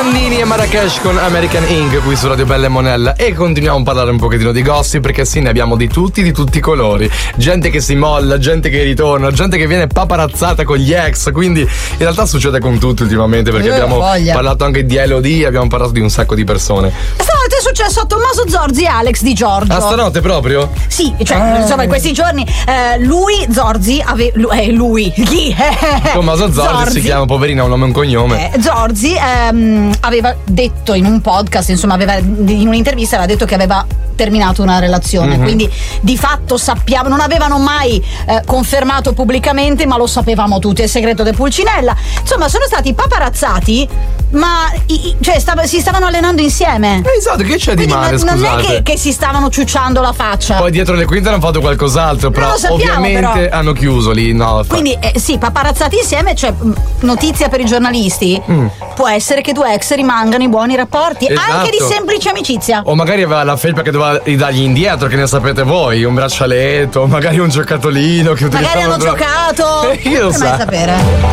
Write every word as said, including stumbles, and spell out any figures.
Nonnini e Marrakesh con American Ink qui su Radio Bella e Monella. E continuiamo a parlare un pochettino di gossip, perché sì, ne abbiamo di tutti, di tutti i colori. Gente che si molla, gente che ritorna, gente che viene paparazzata con gli ex. Quindi in realtà succede con tutti ultimamente, perché Io abbiamo voglia. parlato anche di L O D, abbiamo parlato di un sacco di persone. Stanotte è successo a Tommaso Zorzi e Alex Di Giorgio. Ah, stanotte proprio? Sì, cioè, ah. insomma, in questi giorni eh, lui, Zorzi, ave, lui, eh, lui, chi? Tommaso Zorzi, Zorzi si chiama, poverino, ha un nome e un cognome. Eh, Zorzi ehm, aveva detto in un podcast, insomma, aveva in un'intervista aveva detto che aveva terminato una relazione, mm-hmm. quindi di fatto sappiamo, non avevano mai eh, confermato pubblicamente, ma lo sapevamo tutti, è il segreto del Pulcinella. Insomma, sono stati paparazzati, ma i, cioè stava, si stavano allenando insieme. Eh, esatto, che c'è quindi di male, non, scusate? non è che, che si stavano ciucciando la faccia. Poi dietro le quinte hanno fatto qualcos'altro, però lo sappiamo, ovviamente però. hanno chiuso lì, no. Quindi eh, sì, paparazzati insieme, cioè notizia per i giornalisti, mm. può essere che due ex rimangano in buoni rapporti, esatto. anche di semplice amicizia. O magari aveva la felpa che doveva ridargli indietro, che ne sapete voi, un braccialetto, magari un giocattolino che magari hanno giocato, io lo non so. mai sapere.